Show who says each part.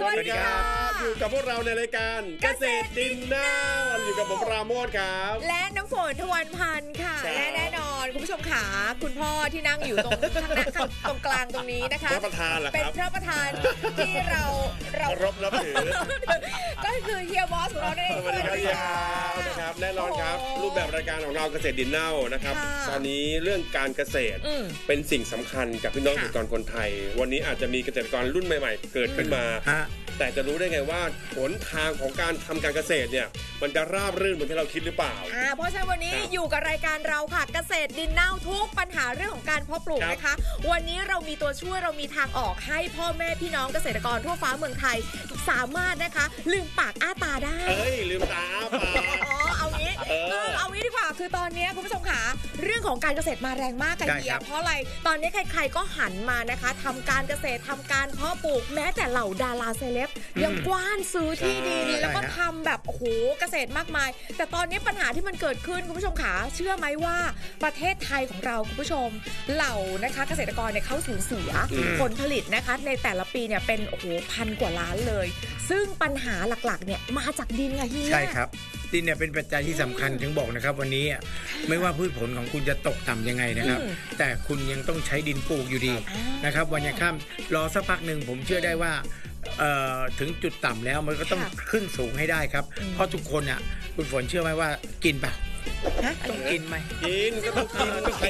Speaker 1: สวัสดีครับ
Speaker 2: อยู่กับพวกเราในรายการเกษตรดินหน้าอยู่กับผมปราโมทครับ
Speaker 1: และน้ำฝนทวันพันธ์ค่ะและแน่นอนคุณผู้ชมขาคุณพ่อที่นั่งอยู่ตรงตรงกลางตรงนี้นะคะ
Speaker 2: พระประธานเหรอครับ
Speaker 1: เป็นพระประธานที่เรา
Speaker 2: รับถือ
Speaker 1: ก็คือเฮียบอสของเราเอง
Speaker 2: สวัสดีครับเฮียนะครับแน่นอนครับรูปแบบรายการของเราเกษตรดินเน่านะครับตอนนี้เรื่องการเกษตรเป็นสิ่งสำคัญกับพี่น้องเกษตรกรคนไทยวันนี้อาจจะมีเกษตรกรรุ่นใหม่ๆเกิดขึ้นมาแต่จะรู้ได้ไงว่าหนทางของการทำการเกษตรเนี่ยมันจะราบรื่นเหมือนที่เราคิดหรือเปล่า
Speaker 1: เพราะฉะนั้นวันนี้อยู่กับรายการเราค่ะเกษตรดินเน่าทุกปัญหาเรื่องของการเพาะปลูกนะคะวันนี้เรามีตัวช่วยเรามีทางออกให้พ่อแม่พี่น้องเกษตรกรทั่วฟ้าเมืองไทยสามารถนะคะลืมปากอ้าตาได้
Speaker 2: ลืมตาอ้าปาก
Speaker 1: เอางี้ดีกว่าคือตอนนี้คุณผู้ชมค่ะเรื่องของการเกษตรมาแรงมากกันเฮียเพราะอะไรตอนนี้ใครๆก็หันมานะคะทำการเกษตรทำการเพาะปลูกแม้แต่เหล่าดาราเซเลบยังกว้านซื้อที่ดินแล้วก็ทำแบบโอ้โหเกษตรมากมายแต่ตอนนี้ปัญหาที่มันเกิดขึ้นคุณผู้ชมค่ะเชื่อไหมว่าประเทศไทยของเราคุณผู้ชมเหล่านะคะเกษตรกรเนี่ยเขาสูญเสียผลผลิตนะคะในแต่ละปีเนี่ยเป็นโอ้โห1,000 กว่าล้านเลยซึ่งปัญหาหลักๆเนี่ยมาจากดินไงเฮีย
Speaker 3: ใช่ครับดินเนี่ยเป็นปัจจัยที่สำคัญถึงบอกนะครับวันนี้ไม่ว่าพืชผลของคุณจะตกต่ำยังไงนะครับแต่คุณยังต้องใช้ดินปลูกอยู่ดีนะครับวันยังข้ามรอสักพักหนึ่งผมเชื่อได้ว่าถึงจุดต่ำแล้วมันก็ต้องขึ้นสูงให้ได้ครับเพราะทุกคนคุณฝนเชื่อไหมว่ากินเปล่าต้องกินไหม
Speaker 2: กินก็ต้องกิน